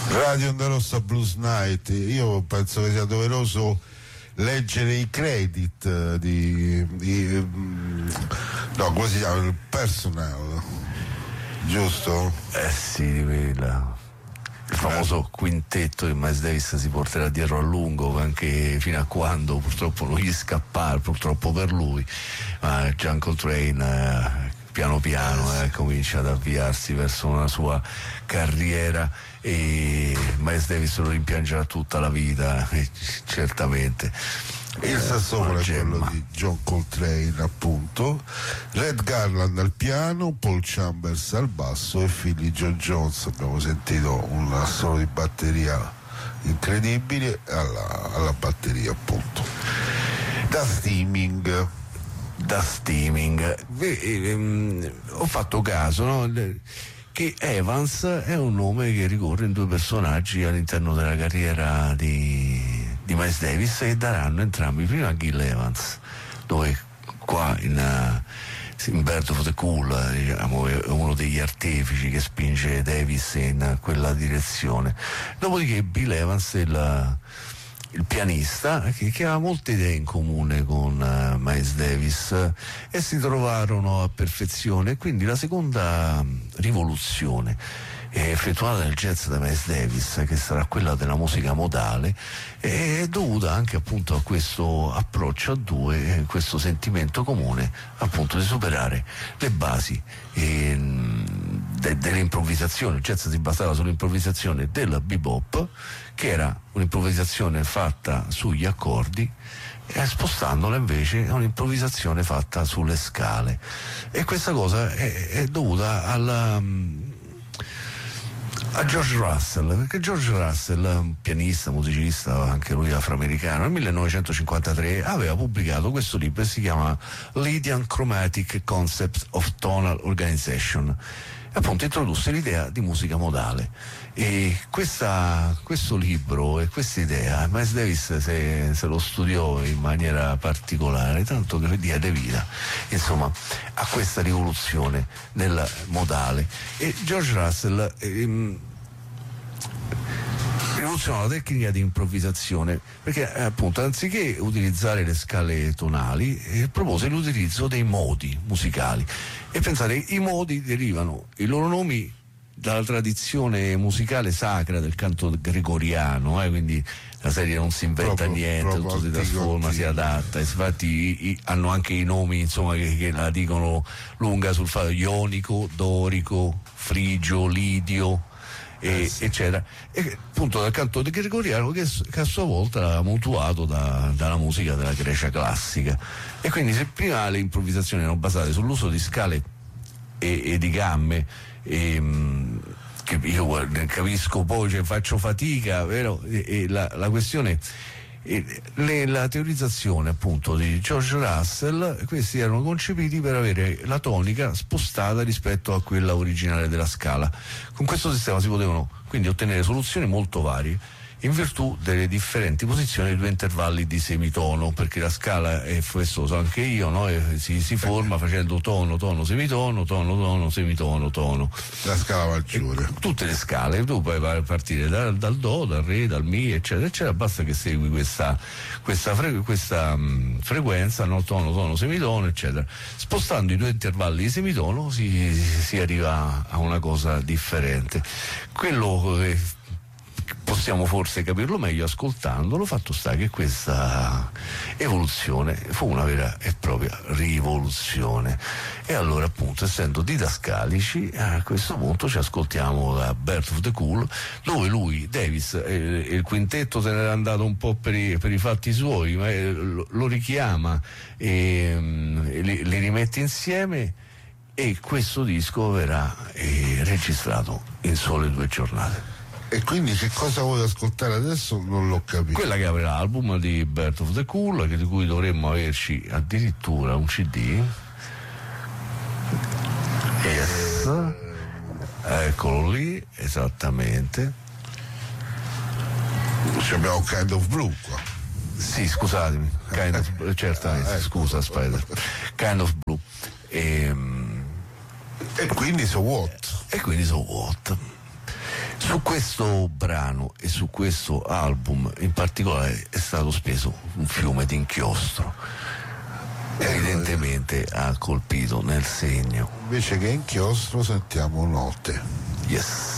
Radio Onda Rossa Blues Night. Io penso che sia doveroso leggere i credit no, come si chiama? Il personnel, giusto? Sì, di quella. Il famoso quintetto che Miles Davis si porterà dietro a lungo, anche fino a quando purtroppo non gli scapparà, purtroppo per lui, ma John Coltrane piano piano comincia ad avviarsi verso una sua carriera e Miles Davis lo rimpiangerà tutta la vita, certamente. Il sassofono è quello di John Coltrane, appunto, Red Garland al piano, Paul Chambers al basso e Philly Joe Jones. Abbiamo sentito un assolo di batteria incredibile alla batteria, appunto. Da steaming. Ho fatto caso, no? Che Evans è un nome che ricorre in due personaggi all'interno della carriera di Miles Davis, e daranno entrambi prima Gil Evans, dove qua in Bird of the Cool, diciamo, è uno degli artefici che spinge Davis in quella direzione. Dopodiché Bill Evans è il pianista che aveva molte idee in comune con Miles Davis e si trovarono a perfezione. Quindi la seconda rivoluzione effettuata nel jazz da Miles Davis, che sarà quella della musica modale, è dovuta anche appunto a questo approccio a due, questo sentimento comune appunto di superare le basi dell'improvvisazione. Il jazz si basava sull'improvvisazione del bebop, che era un'improvvisazione fatta sugli accordi, e spostandola invece a un'improvvisazione fatta sulle scale. E questa cosa è dovuta a George Russell, perché George Russell, un pianista, musicista, anche lui afroamericano, nel 1953 aveva pubblicato questo libro che si chiama Lydian Chromatic Concepts of Tonal Organization, e appunto introdusse l'idea di musica modale. E questo libro e questa idea Miles Davis se lo studiò in maniera particolare, tanto che diede vita insomma a questa rivoluzione nel modale. E George Russell rivoluzionò la tecnica di improvvisazione, perché appunto anziché utilizzare le scale tonali propose l'utilizzo dei modi musicali. E pensate, i modi derivano i loro nomi dalla tradizione musicale sacra del canto gregoriano, quindi la serie non si inventa niente, tutto si trasforma, si adatta. Infatti hanno anche i nomi insomma che la dicono lunga sul fatto: ionico, dorico, frigio, lidio, eccetera, e appunto dal canto gregoriano che a sua volta l'ha mutuato dalla musica della Grecia classica. E quindi se prima le improvvisazioni erano basate sull'uso di scale e di gamme, che io capisco poi, cioè, faccio fatica, vero? E la questione, la teorizzazione appunto di George Russell, questi erano concepiti per avere la tonica spostata rispetto a quella originale della scala. Con questo sistema si potevano quindi ottenere soluzioni molto varie in virtù delle differenti posizioni dei due intervalli di semitono, perché la scala è, questo lo so anche io, no? Si forma facendo tono, tono, semitono, tono, tono, semitono, tono. La scala maggiore. Tutte le scale, tu puoi partire dal do, dal re, dal mi, eccetera, eccetera, basta che segui questa frequenza, no? Tono, tono, semitono, eccetera. Spostando i due intervalli di semitono si arriva a una cosa differente. Quello che possiamo forse capirlo meglio ascoltandolo. Fatto sta che questa evoluzione fu una vera e propria rivoluzione. E allora appunto, essendo didascalici, a questo punto ci ascoltiamo da Bird of the Cool, dove lui, Davis, il quintetto se n'era andato un po' per i fatti suoi, ma lo richiama e li rimette insieme, e questo disco verrà registrato in sole 2 giornate. E quindi che cosa vuoi ascoltare adesso? Non l'ho capito. Quella che apre l'album di Bird of the Cool, di cui dovremmo averci addirittura un CD. Yes. Eccolo lì, esattamente. Abbiamo Kind of Blue qua. Sì, scusatemi, certamente, scusa Spider. Kind of Blue. E quindi So What? E quindi So What. Su questo brano e su questo album in particolare è stato speso un fiume di inchiostro, evidentemente ha colpito nel segno. Invece che inchiostro sentiamo note. Yes.